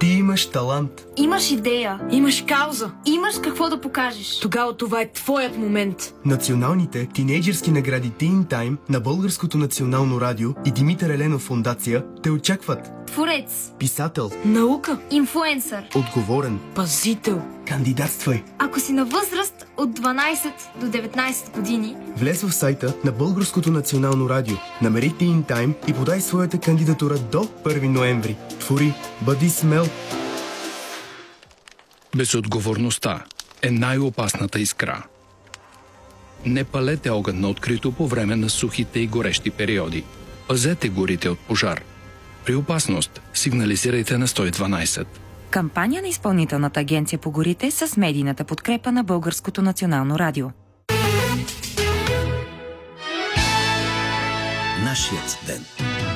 Ти имаш талант. Имаш идея. Имаш кауза. Имаш какво да покажеш. Тогава това е твоят момент. Националните тинейджърски награди Teen Time на Българското национално радио и Димитър Еленов фондация те очакват. Творец. Писател. Наука. Инфлуенсър. Отговорен. Пазител. Кандидатствай. Ако си на възраст от 12 до 19 години, Влез в сайта на Българското национално радио, намери Teen Time и подай своята кандидатура до 1 ноември. Твори, бъди смел. Безотговорността е най-опасната искра. Не палете огън на открито по време на сухите и горещи периоди. Пазете горите от пожар. При опасност сигнализирайте на 112. Кампания на Изпълнителната агенция по горите с медийната подкрепа на Българското национално радио. Нашият ден.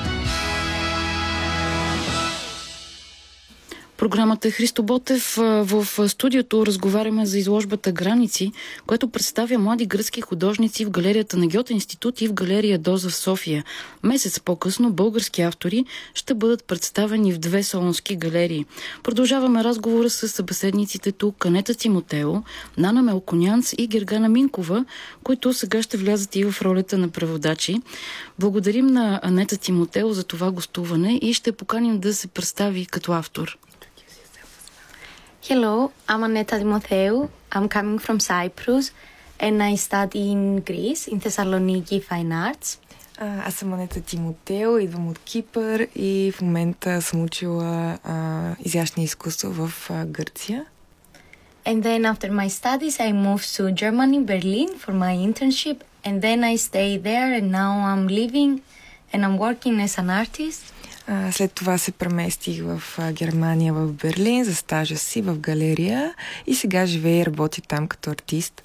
Програмата е Христо Ботев. В студиото разговаряме за изложбата Граници, която представя млади гръцки художници в галерията на Гьоте институт и в галерия Доза в София. Месец по-късно български автори ще бъдат представени в 2 солунски галерии. Продължаваме разговора с събеседниците тук Анета Тимотео, Нана Мелконянц и Гергана Минкова, които сега ще влязат и в ролята на преводачи. Благодарим на Анета Тимотео за това гостуване и ще поканим да се представи като автор. Hello, I'm Aneta Timotheou. I'm coming from Cyprus and I study in Greece, in Thessaloniki Fine Arts. Аз съм Анета Тимотео, идвам от Кипър и в момента съм учила изящни изкуства в Гърция. And then after my studies I moved to Germany, Berlin for my internship and then I stayed there and now I'm living and I'm working as an artist. След това се преместих в Германия, в Берлин, за стажа си в галерия и сега живея и работя там като артист.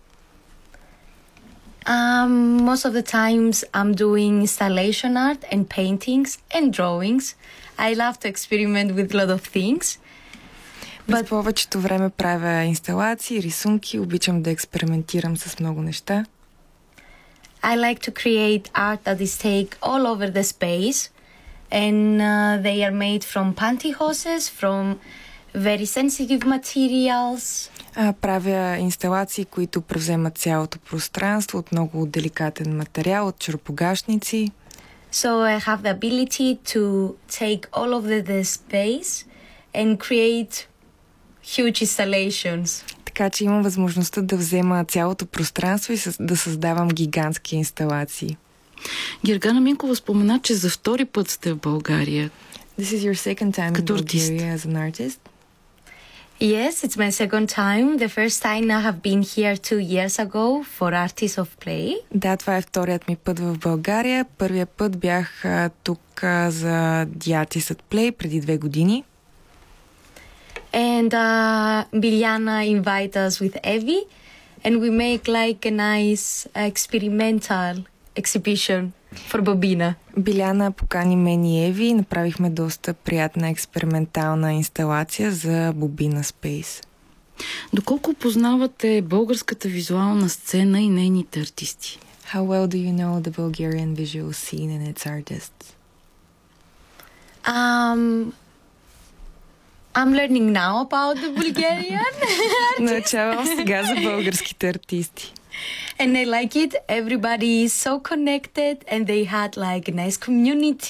Most of the times I'm doing installation art and paintings and drawings. I love to experiment with a lot of things. През повечето време правя инсталации, рисунки, обичам да експериментирам с много неща. I like to create art that is take all over the space. And they are made from pantyhoses, from very sensitive materials. Правя инсталации, които превземат цялото пространство от много деликатен материал, от черупогашници. So I have the ability to take all of the space and create huge installations. Така че имам възможността да взема цялото пространство и да създавам гигантски инсталации. Гергана Минкова спомена, че за втори път сте в България. This is your second time in Bulgaria as an artist? Yes, it's my second time. The first time I have been here 2 years ago for Artists of Play. Да, това е вторият ми път в България. Първият път бях тук за The Artists at Play преди 2 години. And Biljana invited us with Evi and we make like a nice experimental exhibition for Bobina. Биляна покани мен и Еви и направихме доста приятна експериментална инсталация за Bobina Space. Доколко познавате българската визуална сцена и нейните артисти? How well do you know the Bulgarian visual scene and its artists? I'm learning now about the Bulgarian artists. Научавам сега за българските артисти. And I like it. Everybody is so connected and they had like a nice community